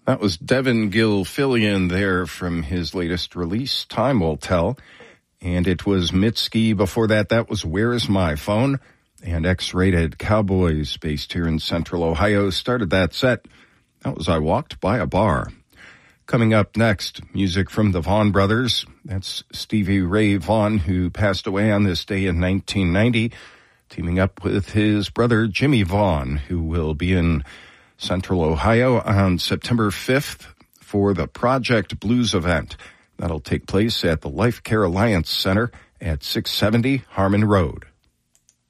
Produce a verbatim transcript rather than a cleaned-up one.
That was Devin Gilfillian there from his latest release, Time Will Tell. And it was Mitski before that. That was Where Is My Phone? And X-Rated Cowboys, based here in Central Ohio, started that set. That was I Walked by a Bar. Coming up next, music from the Vaughan brothers. That's Stevie Ray Vaughan, who passed away on this day in nineteen ninety, teaming up with his brother Jimmy Vaughan, who will be in Central Ohio on September fifth for the Project Blues event. That'll take place at the Life Care Alliance Center at six seventy Harmon Road.